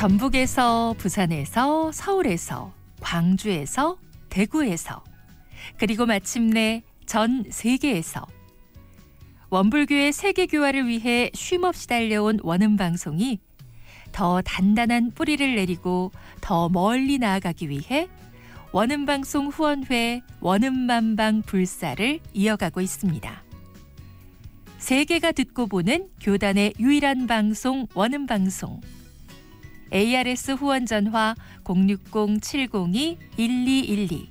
전북에서, 부산에서, 서울에서, 광주에서, 대구에서, 그리고 마침내 전 세계에서 원불교의 세계교화를 위해 쉼없이 달려온 원음방송이 더 단단한 뿌리를 내리고 더 멀리 나아가기 위해 원음방송 후원회 원음만방 불사를 이어가고 있습니다. 세계가 듣고 보는 교단의 유일한 방송 원음방송. ARS 후원 전화 060-702-1212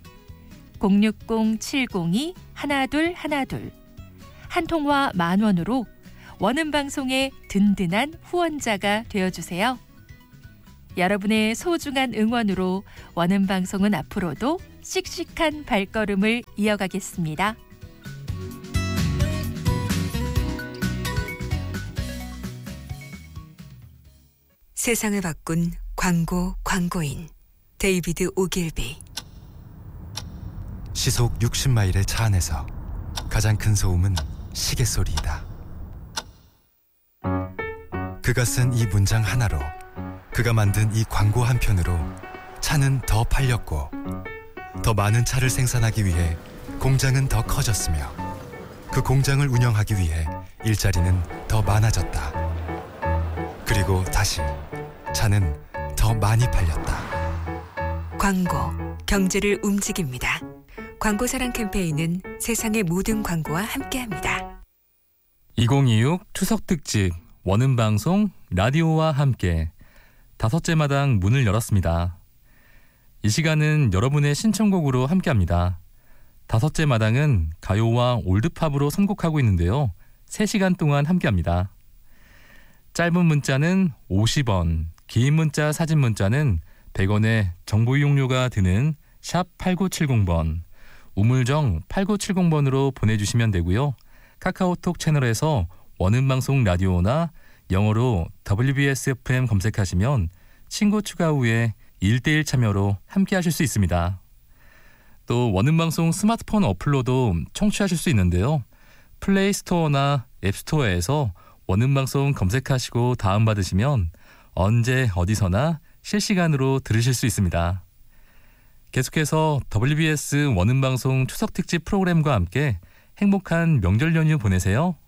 060-702-1212 한 통화 10,000원으로 원음방송의 든든한 후원자가 되어주세요. 여러분의 소중한 응원으로 원음방송은 앞으로도 씩씩한 발걸음을 이어가겠습니다. 세상을 바꾼 광고인 데이비드 오길비. 시속 60마일의 차 안에서 가장 큰 소음은 시계 소리이다. 그가 쓴 이 문장 하나로, 그가 만든 이 광고 한 편으로 차는 더 팔렸고, 더 많은 차를 생산하기 위해 공장은 더 커졌으며, 그 공장을 운영하기 위해 일자리는 더 많아졌다. 그리고 다시 차는 더 많이 팔렸다. 광고, 경제를 움직입니다. 광고사랑 캠페인은 세상의 모든 광고와 함께합니다. 2026 추석특집 원음방송 라디오와 함께 5째 마당 문을 열었습니다. 이 시간은 여러분의 신청곡으로 함께합니다. 5째 마당은 가요와 올드팝으로 선곡하고 있는데요. 3시간 동안 함께합니다. 짧은 문자는 50원, 긴 문자 사진 문자는 100원의 정보 이용료가 드는 샵 8970번, 우물정 8970번으로 보내주시면 되고요. 카카오톡 채널에서 원음방송 라디오나 영어로 WBS FM 검색하시면 친구 추가 후에 1대1 참여로 함께 하실 수 있습니다. 또 원음방송 스마트폰 어플로도 청취하실 수 있는데요. 플레이스토어나 앱스토어에서 원음방송 검색하시고 다운받으시면 언제 어디서나 실시간으로 들으실 수 있습니다. 계속해서 WBS 원음방송 추석특집 프로그램과 함께 행복한 명절 연휴 보내세요.